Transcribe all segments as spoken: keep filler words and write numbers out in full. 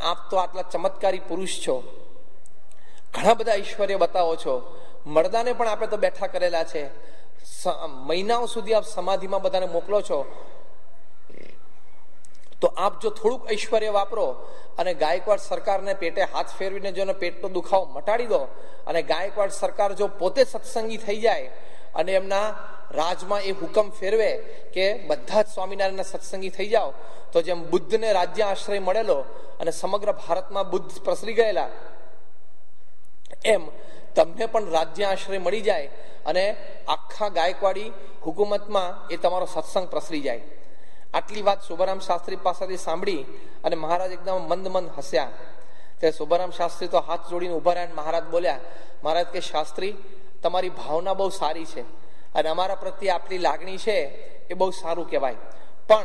આપ તો આટલા ચમત્કારી પુરુષ છો, ઘણા બધા ઐશ્વર્ય બતાવો છો, મરદાને પણ આપણે તો બેઠા કરેલા છે, મહિનાઓ સુધી આપ સમાધિમાં બધાને મોકલો છો, તો આપ જો થોડુંક ઐશ્વર્ય વાપરો અને ગાયકવાડ સરકારને પેટે હાથ ફેરવીને જો પેટનો દુખાવો મટાડી દો, અને ગાયકવાડ સરકાર જો પોતે સત્સંગી થઈ જાય અને એમના રાજમાં એ હુકમ ફેરવે કે બધા જ સ્વામિનારાયણના સત્સંગી થઈ જાઓ, તો જેમ બુદ્ધને રાજ્ય આશ્રય મળેલો અને સમગ્ર ભારતમાં બુદ્ધ પ્રસરી ગયેલા, એમ તમને પણ રાજ્ય આશ્રય મળી જાય અને આખા ગાયકવાડી હુકુમતમાં એ તમારો સત્સંગ પ્રસરી જાય. આટલી વાત શુભારામ શાસ્ત્રી પાસેથી સાંભળી અને મહારાજ એકદમ મંદ મંદ હસ્યા. તે શુભારામ શાસ્ત્રી તો હાથ જોડીને ઉભા રહ્યા. મહારાજ બોલ્યા, મહારાજ કે શાસ્ત્રી, તમારી ભાવના બહુ સારી છે અને અમારા પ્રત્યે આપણી લાગણી છે એ બહુ સારું કહેવાય, પણ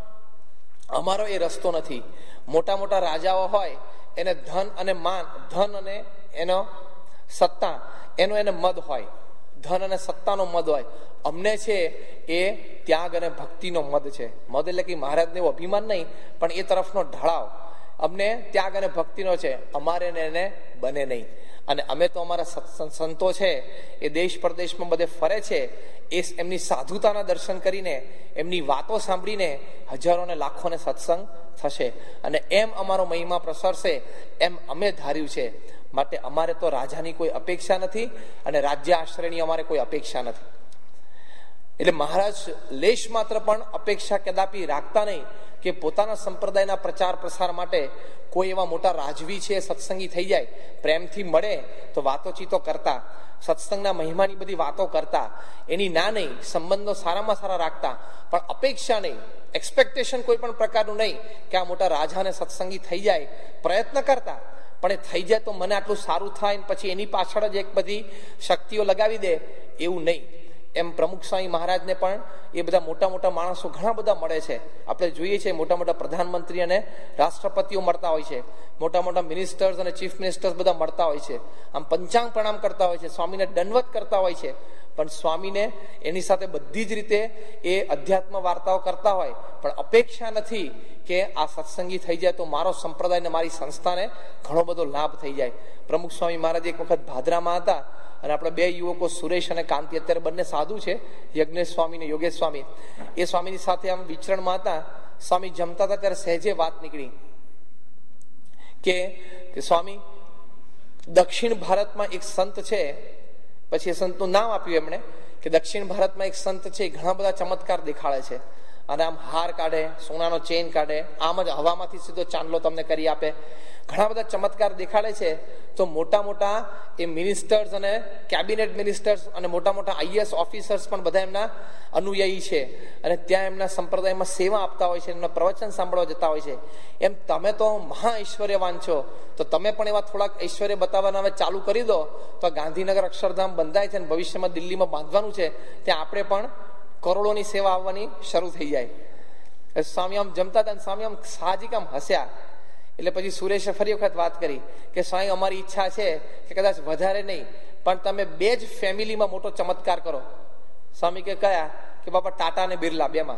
અમારો એ રસ્તો નથી. મોટા મોટા રાજાઓ હોય એને ધન અને માન, ધન અને એનો સત્તા, એનો એને મદ હોય, ધન અને સત્તાનો મદ હોય. અમને છે એ ત્યાગ અને ભક્તિનો મદ છે. મદ એટલે કે મહારાજને એવું અભિમાન નહીં, પણ એ તરફનો ઢળાવ અમને ત્યાગ અને ભક્તિનો છે. અમારે એને બને નહીં. અને અમે તો અમારા સંતો છે એ દેશ પ્રદેશમાં બધે ફરે છે, એ એમની સાધુતાના દર્શન કરીને, એમની વાતો સાંભળીને હજારો ને લાખોને સત્સંગ થશે અને એમ અમારો મહિમા પ્રસરશે, એમ અમે ધાર્યું છે. માટે અમારે તો રાજાની કોઈ અપેક્ષા નથી અને રાજ્ય આશ્રયની અમારે કોઈ અપેક્ષા નથી. એટલે મહારાજ લેશ માત્ર પણ અપેક્ષા કદાપી રાખતા નહીં કે પોતાના સંપ્રદાયના પ્રચાર પ્રસાર માટે કોઈ એવા મોટા રાજવી છે સત્સંગી થઈ જાય, પ્રેમથી મળે તો વાતોચીતો કરતા, સત્સંગના મહિમાની બધી વાતો કરતા, એની ના નહીં, સંબંધો સારામાં સારા રાખતા, પણ અપેક્ષા નહીં, એક્સપેક્ટેશન કોઈ પણ પ્રકારનું નહીં કે આ મોટા રાજાને સત્સંગી થઈ જાય, પ્રયત્ન કરતા, પણ એ થઈ જાય તો મને આટલું સારું થાય પછી એની પાછળ જ એક બધી શક્તિઓ લગાવી દે, એવું નહીં. એમ પ્રમુખ સ્વામી મહારાજને પણ એ બધા મોટા મોટા માણસો ઘણા બધા મળે છે. આપણે જોઈએ છીએ મોટા મોટા પ્રધાનમંત્રી અને રાષ્ટ્રપતિઓ મળતા હોય છે, મોટા મોટા મિનિસ્ટર્સ અને ચીફ મિનિસ્ટર્સ બધા મળતા હોય છે, આમ પંચાંગ પ્રણામ કરતા હોય છે, સ્વામીને દંડવત કરતા હોય છે, પણ સ્વામીને એની સાથે બધી જ રીતે એ અધ્યાત્મ વાર્તાઓ કરતા હોય, પણ અપેક્ષા નથી કે આ સત્સંગી થઈ જાય તો મારો સંપ્રદાય ને મારી સંસ્થાને ઘણો બધો લાભ થઈ જાય. પ્રમુખ સ્વામી મહારાજ એક વખત ભાદરામાં હતા અને આપણે બે યુવકો સુરેશ અને કાંતિ, અત્યારે બંને સાધુ છે, યજ્ઞેશ સ્વામી ને યોગેશ સ્વામી, એ સ્વામીની સાથે આમ વિચરણમાં હતા. સ્વામી જમતા હતા ત્યારે સહેજે વાત નીકળી કે સ્વામી, દક્ષિણ ભારતમાં એક સંત છે, પછી એ સંતનું નામ આપ્યું એમણે કે દક્ષિણ ભારતમાં એક સંત છે, ઘણા બધા ચમત્કાર દેખાડે છે અને આમ હાર કાઢે, સોનાનો ચેન કાઢે, આમ જ હવામાંથી સીધો ચાંદલો તમને કરી આપે, ઘણા બધા ચમત્કાર દેખાડે છે. તો મોટા મોટા એ મિનિસ્ટર્સ અને કેબિનેટ મિનિસ્ટર્સ અને મોટા મોટા આઈએએસ ઓફિસર્સ પણ બધા એમના અનુયાયી છે અને ત્યાં એમના સંપ્રદાયમાં સેવા આપતા હોય છે, એમના પ્રવચન સાંભળવા જતા હોય છે. એમ તમે તો મહા ઐશ્વર્યવાન છો, તો તમે પણ એવા થોડાક ઐશ્વર્ય બતાવવાના હવે ચાલુ કરી દો તો ગાંધીનગર અક્ષરધામ બંધાય છે અને ભવિષ્યમાં દિલ્હીમાં બાંધવાનું છે, ત્યાં આપણે પણ કરોડોની સેવા આવવાની શરૂ થઈ જાય. સ્વામી આમ જમતા હતા, સ્વામી આમ સાહજિક આમ હસ્યા. એટલે પછી સુરેશે ફરી વખત વાત કરી કે સ્વામી, અમારી ઈચ્છા છે કે કદાચ વધારે નહીં પણ તમે બે જ ફેમિલીમાં મોટો ચમત્કાર કરો. સ્વામી કે કયા? કે બાપા ટાટા ને બિરલા બેમાં,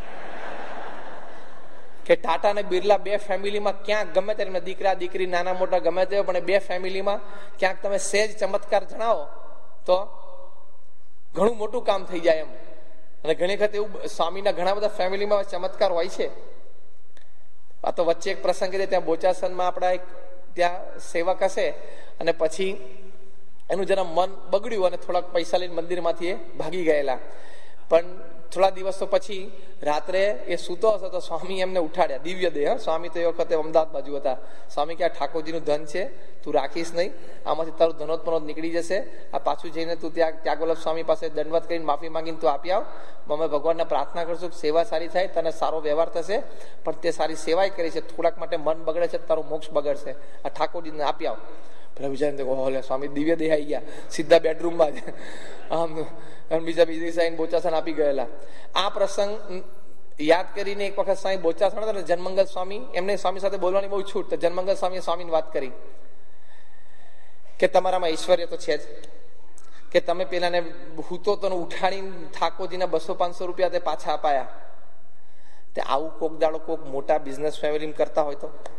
કે ટાટા ને બિરલા બે ફેમિલીમાં ક્યાંક ગમે ત્યારે દીકરા દીકરી નાના મોટા ગમે તે, પણ બે ફેમિલીમાં ક્યાંક તમે સહેજ ચમત્કાર જણાવો તો ઘણું મોટું કામ થઈ જાય એમ. અને ઘણી વખત એવું સ્વામીના ઘણા બધા ફેમિલીમાં ચમત્કાર હોય છે. આ તો વચ્ચે એક પ્રસંગ છે, ત્યાં બોચાસનમાં આપણા એક ત્યાં સેવક હશે અને પછી એનું જરા મન બગડ્યું અને થોડાક પૈસા લઈને મંદિરમાંથી એ ભાગી ગયેલા. પણ થોડા દિવસો પછી રાત્રે એ સૂતો હશે તો સ્વામી એમને ઉઠાડ્યા, દિવ્ય દેહ. સ્વામી તો એ વખતે અમદાવાદ બાજુ હતા. સ્વામી કે આ ઠાકોરજીનું ધન છે, તું રાખીશ નહીં, આમાંથી તારું ધનોત્પનોત નીકળી જશે, આ પાછું જઈને તું ત્યાં ત્યાગવલ્લભ સ્વામી પાસે દંડવત કરીને માફી માંગીને તું આપી આવ. અમે ભગવાનને પ્રાર્થના કરશું સેવા સારી થાય, તને સારો વ્યવહાર થશે, પણ તે સારી સેવાય કરી છે, થોડાક માટે મન બગડે છે, તારું મોક્ષ બગડશે, આ ઠાકોરજીને આપી આવ. પેલા વિચાર સ્વામી દિવ્ય દેહ આવી ગયા, સીધા બેડરૂમમાં જ આમ બીજા બીજી સાઈન બોચાસણ આપી ગયેલા. આ પ્રસંગ યાદ કરીને એક વખત સ્વામી બોચાસણ હતા ને, જનમંગલ સ્વામી, એમને સ્વામી સાથે બોલવાની બહુ છૂટ, તો જનમંગલ સ્વામીએ સ્વામીની વાત કરી કે તમારામાં ઐશ્વર્ય તો છે જ, કે તમે પેલાને હૂતો તો ઉઠાડીને ઠાકોરજીના બસો પાંચસો રૂપિયા તે પાછા અપાયા. તે આવું કોક દાડો કોક મોટા બિઝનેસ ફેમિલી કરતા હોય તો